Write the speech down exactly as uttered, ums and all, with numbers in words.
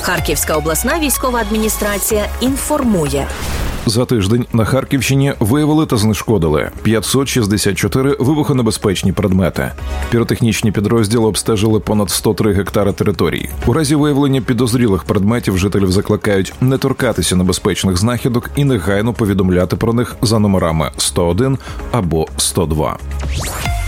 Харківська обласна військова адміністрація інформує. За тиждень на Харківщині виявили та знешкодили п'ятсот шістдесят чотири вибухонебезпечні предмети. Піротехнічні підрозділи обстежили понад сто три гектари територій. У разі виявлення підозрілих предметів жителів закликають не торкатися небезпечних знахідок і негайно повідомляти про них за номерами сто один або сто два.